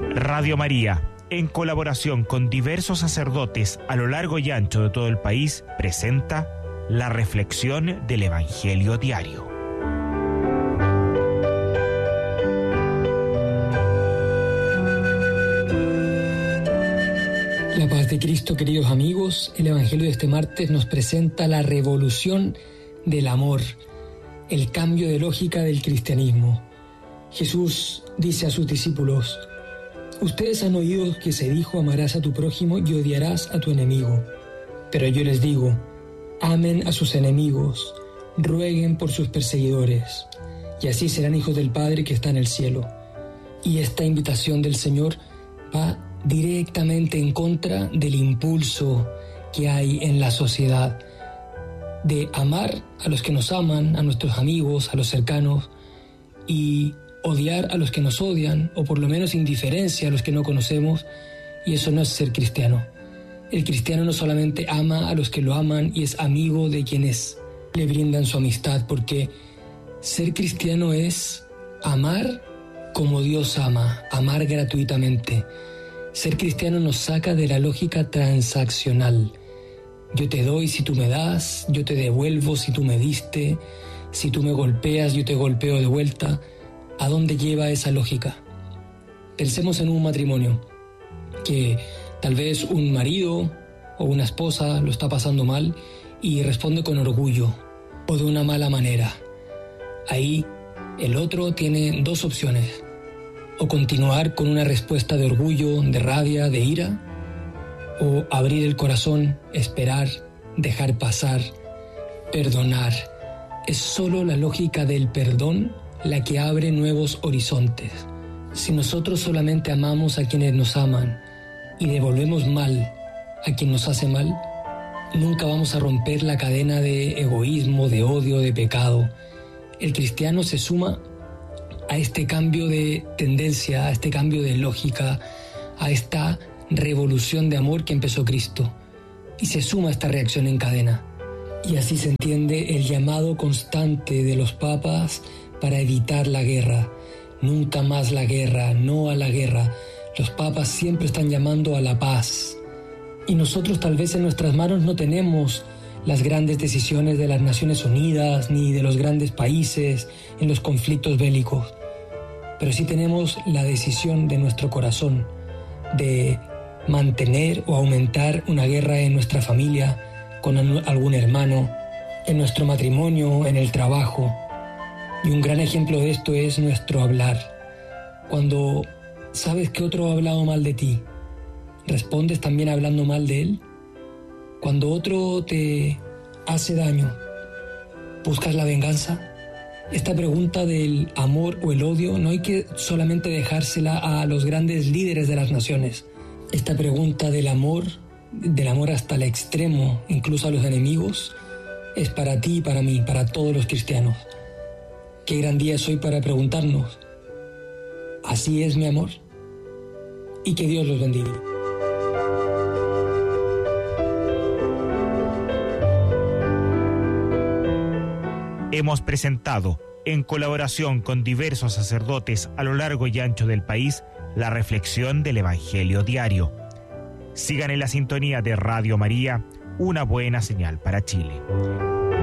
Radio María, en colaboración con diversos sacerdotes a lo largo y ancho de todo el país, presenta la reflexión del Evangelio diario. La paz de Cristo, queridos amigos. El Evangelio de este martes nos presenta la revolución del amor, el cambio de lógica del cristianismo. Jesús dice a sus discípulos: ustedes han oído que se dijo, amarás a tu prójimo y odiarás a tu enemigo. Pero yo les digo, amen a sus enemigos, rueguen por sus perseguidores, y así serán hijos del Padre que está en el cielo. Y esta invitación del Señor va directamente en contra del impulso que hay en la sociedad de amar a los que nos aman, a nuestros amigos, a los cercanos, y odiar a los que nos odian, o por lo menos indiferencia a los que no conocemos, y eso no es ser cristiano. El cristiano no solamente ama a los que lo aman y es amigo de quienes le brindan su amistad, porque ser cristiano es amar como Dios ama, amar gratuitamente. Ser cristiano nos saca de la lógica transaccional. Yo te doy si tú me das, yo te devuelvo si tú me diste, si tú me golpeas, yo te golpeo de vuelta. ¿A dónde lleva esa lógica? Pensemos en un matrimonio, que tal vez un marido o una esposa lo está pasando mal y responde con orgullo o de una mala manera. Ahí el otro tiene dos opciones: o continuar con una respuesta de orgullo, de rabia, de ira, o abrir el corazón, esperar, dejar pasar, perdonar. Es solo la lógica del perdón la que abre nuevos horizontes. Si nosotros solamente amamos a quienes nos aman y devolvemos mal a quien nos hace mal, nunca vamos a romper la cadena de egoísmo, de odio, de pecado. El cristiano se suma a este cambio de tendencia, a este cambio de lógica, a esta revolución de amor que empezó Cristo, y se suma a esta reacción en cadena. Y así se entiende el llamado constante de los papas para evitar la guerra. Nunca más la guerra, no a la guerra. Los papas siempre están llamando a la paz. Y nosotros tal vez en nuestras manos no tenemos las grandes decisiones de las Naciones Unidas ni de los grandes países en los conflictos bélicos. Pero sí tenemos la decisión de nuestro corazón de mantener o aumentar una guerra en nuestra familia, con algún hermano, en nuestro matrimonio, en el trabajo. Y un gran ejemplo de esto es nuestro hablar. Cuando sabes que otro ha hablado mal de ti, ¿respondes también hablando mal de él? Cuando otro te hace daño, ¿buscas la venganza? Esta pregunta del amor o el odio no hay que solamente dejársela a los grandes líderes de las naciones. Esta pregunta del amor hasta el extremo, incluso a los enemigos, es para ti y para mí, para todos los cristianos. Qué gran día es hoy para preguntarnos: ¿así es mi amor? Y que Dios los bendiga. Hemos presentado, en colaboración con diversos sacerdotes a lo largo y ancho del país, la reflexión del Evangelio diario. Sigan en la sintonía de Radio María, una buena señal para Chile.